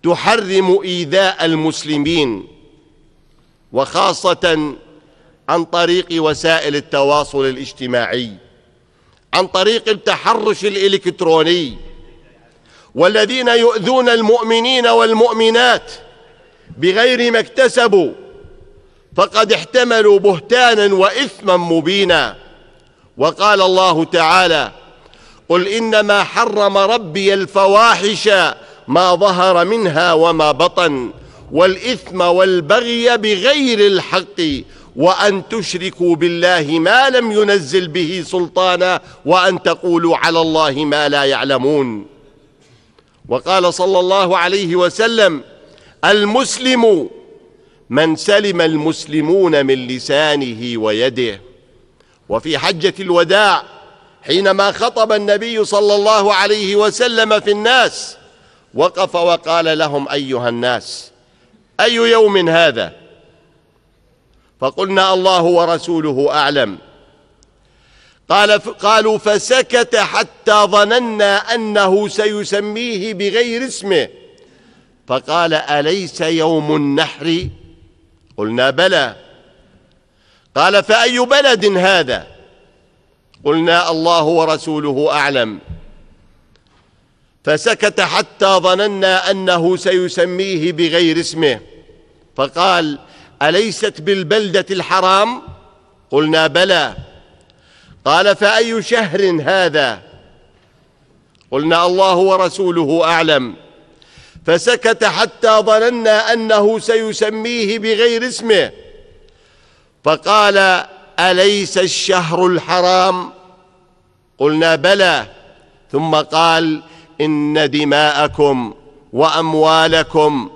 تحرم إيذاء المسلمين، وخاصة عن طريق وسائل التواصل الاجتماعي، عن طريق التحرش الإلكتروني. والذين يؤذون المؤمنين والمؤمنات بغير ما اكتسبوا فقد احتملوا بهتانا وإثما مبينا. وقال الله تعالى: قل إنما حرم ربي الفواحش ما ظهر منها وما بطن والإثم والبغي بغير الحق وأن تشركوا بالله ما لم ينزل به سلطانا وأن تقولوا على الله ما لا يعلمون. وقال صلى الله عليه وسلم: المسلم من سلم المسلمون من لسانه ويده. وفي حجة الوداع حينما خطب النبي صلى الله عليه وسلم في الناس وقف وقال لهم: أيها الناس، أي يوم هذا؟ فقلنا: الله ورسوله أعلم. قالوا: فسكت حتى ظننا أنه سيسميه بغير اسمه، فقال: أليس يوم النحر؟ قلنا: بلى. قال: فأي بلد هذا؟ قلنا: الله ورسوله أعلم. فسكت حتى ظننا أنه سيسميه بغير اسمه، فقال: أليست بالبلدة الحرام؟ قلنا: بلى. قال: فأي شهر هذا؟ قلنا: الله ورسوله أعلم. فسكت حتى ظننا أنه سيسميه بغير اسمه، فقال: أليس الشهر الحرام؟ قلنا: بلى. ثم قال: إن دماءكم وأموالكم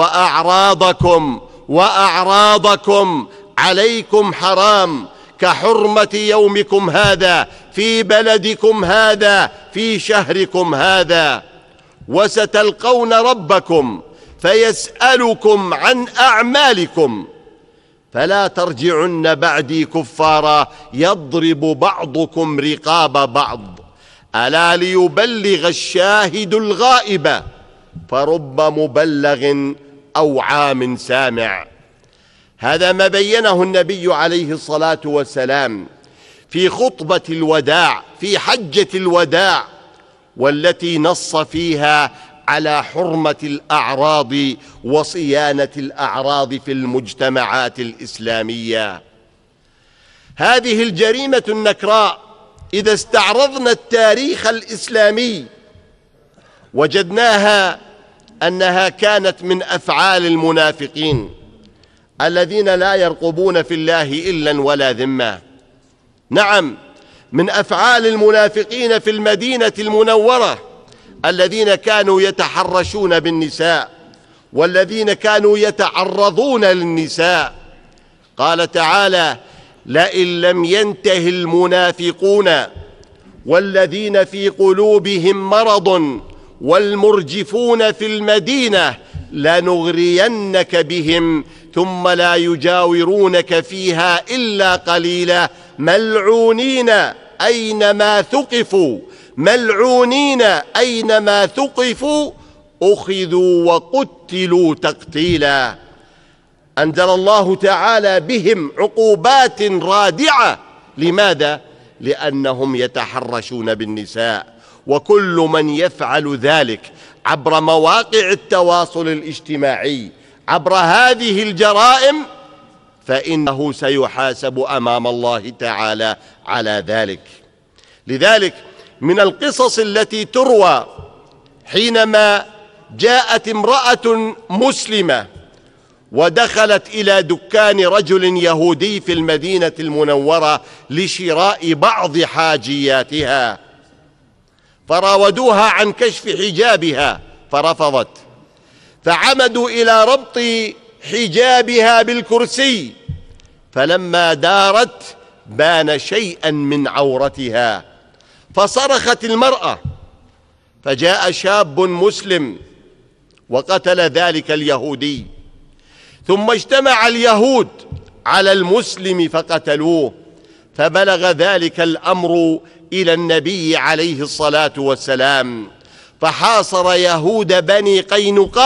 وأعراضكم عليكم حرام كحرمة يومكم هذا في بلدكم هذا في شهركم هذا، وستلقون ربكم فيسألكم عن أعمالكم، فلا ترجعن بعدي كفارا يضرب بعضكم رقاب بعض، ألا ليبلغ الشاهد الغائب فرب مبلغ أو عام سامع. هذا ما بينه النبي عليه الصلاة والسلام في خطبة الوداع في حجة الوداع، والتي نص فيها على حرمة الأعراض وصيانة الأعراض في المجتمعات الإسلامية. هذه الجريمة النكراء إذا استعرضنا التاريخ الإسلامي وجدناها أنها كانت من أفعال المنافقين الذين لا يرقبون في الله إلا ولا ذمة. نعم، من أفعال المنافقين في المدينة المنورة الذين كانوا يتحرشون بالنساء والذين كانوا يتعرضون للنساء. قال تعالى: لئن لم ينته المنافقون والذين في قلوبهم مرض والمرجفون في المدينة لنغرينك بهم ثم لا يجاورونك فيها إلا قليلا ملعونين أينما ثقفوا أخذوا وقتلوا تقتيلا. أنزل الله تعالى بهم عقوبات رادعة. لماذا؟ لأنهم يتحرشون بالنساء. وكل من يفعل ذلك عبر مواقع التواصل الاجتماعي عبر هذه الجرائم فإنه سيحاسب أمام الله تعالى على ذلك. لذلك من القصص التي تروى حينما جاءت امرأة مسلمة ودخلت إلى دكان رجل يهودي في المدينة المنورة لشراء بعض حاجياتها، فراودوها عن كشف حجابها فرفضت، فعمدوا إلى ربط حجابها بالكرسي، فلما دارت بان شيئا من عورتها، فصرخت المرأة، فجاء شاب مسلم وقتل ذلك اليهودي، ثم اجتمع اليهود على المسلم فقتلوه، فبلغ ذلك الأمر إلى النبي عليه الصلاة والسلام، فحاصر يهود بني قينقاع